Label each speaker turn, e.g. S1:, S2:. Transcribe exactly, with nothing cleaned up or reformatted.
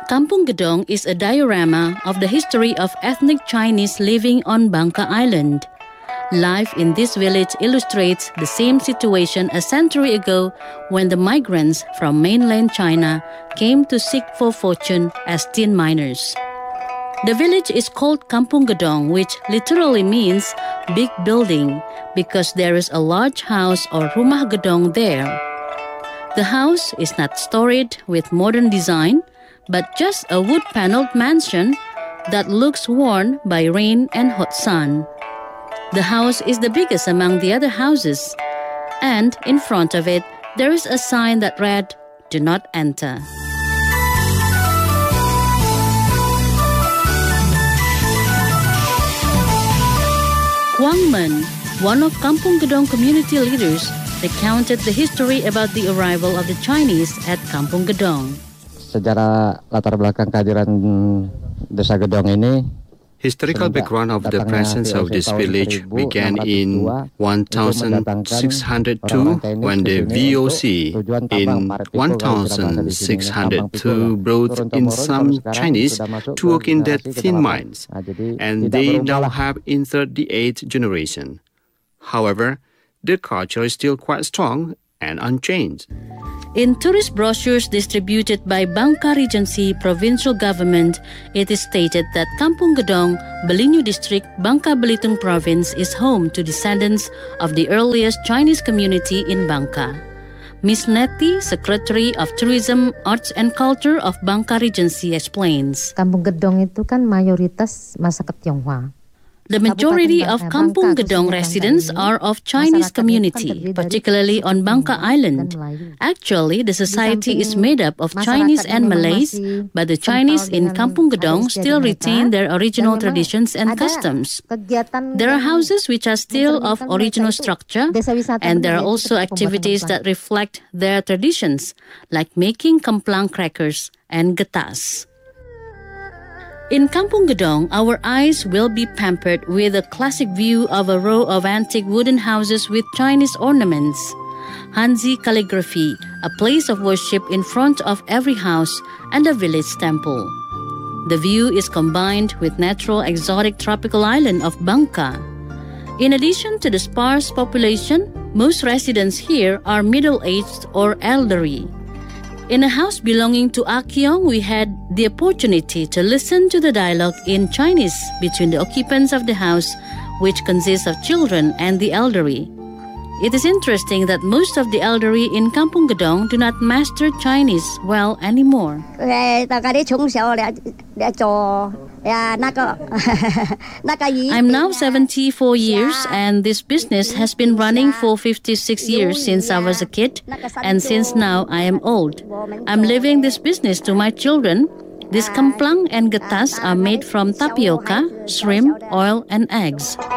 S1: Kampung Gedong is a diorama of the history of ethnic Chinese living on Bangka Island. Life in this village illustrates the same situation a century ago when the migrants from mainland China came to seek for fortune as tin miners. The village is called Kampung Gedong, which literally means big building, because there is a large house or rumah gedong there. The house is not storied with modern design, but just a wood-paneled mansion that looks worn by rain and hot sun. The house is the biggest among the other houses, and in front of it, there is a sign that read, "Do not enter." Huang Men, one of Kampung Gedong community leaders, recounted the history about the arrival of the Chinese at Kampung Gedong.
S2: Sejarah latar belakang kehadiran Desa Gedong ini,
S3: historical background of the presence of this village began in sixteen oh two when the V O C in sixteen oh two brought in some Chinese to work in the tin mines, and they now have entered the eighth generation. However, the culture is still quite strong and unchanged.
S1: In tourist brochures distributed by Bangka Regency Provincial Government, it is stated that Kampung Gedong, Belinyu District, Bangka Belitung Province is home to descendants of the earliest Chinese community in Bangka. Miz Nettie, Secretary of Tourism, Arts and Culture of Bangka Regency, explains.
S4: Kampung Gedong itu kan mayoritas masyarakat Tionghoa.
S1: The majority of Kampung Gedong residents are of Chinese community, particularly on Bangka Island. Actually, the society is made up of Chinese and Malays, but the Chinese in Kampung Gedong still retain their original traditions and customs. There are houses which are still of original structure, and there are also activities that reflect their traditions, like making kemplang crackers and getas. In Kampung Gedong, our eyes will be pampered with a classic view of a row of antique wooden houses with Chinese ornaments. Hanzi calligraphy, a place of worship in front of every house, and a village temple. The view is combined with natural exotic tropical island of Bangka. In addition to the sparse population, most residents here are middle-aged or elderly. In a house belonging to Akiong, we had the opportunity to listen to the dialogue in Chinese between the occupants of the house, which consists of children and the elderly. It is interesting that most of the elderly in Kampung Gedong do not master Chinese well anymore. I'm now seventy-four years, and this business has been running for fifty-six years since I was a kid, and since now I am old. I'm leaving this business to my children. This kemplang and getas are made from tapioca, shrimp, oil, and eggs.